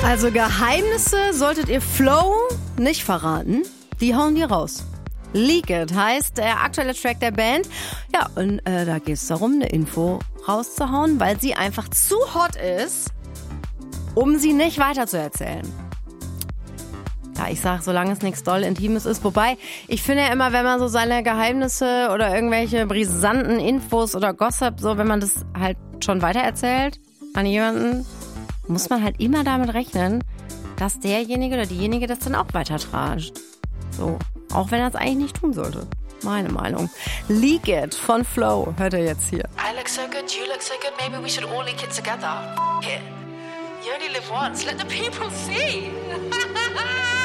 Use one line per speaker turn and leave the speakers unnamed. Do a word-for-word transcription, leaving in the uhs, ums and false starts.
Also Geheimnisse solltet ihr Flo nicht verraten. Die hauen die raus. Leak It heißt der aktuelle Track der Band. Ja, und äh, da geht es darum, eine Info rauszuhauen, weil sie einfach zu hot ist, um sie nicht weiterzuerzählen. Ja, ich sag, solange es nichts doll Intimes ist. Wobei, ich finde ja immer, wenn man so seine Geheimnisse oder irgendwelche brisanten Infos oder Gossip, so, wenn man das halt schon weitererzählt an jemanden, muss man halt immer damit rechnen, dass derjenige oder diejenige das dann auch weitertragt. So, auch wenn er es eigentlich nicht tun sollte. Meine Meinung. Leak It von Flo hört ihr jetzt hier.
I look so good, you look so good, maybe we should all leak it together. F*** it. You only live once, let the people see.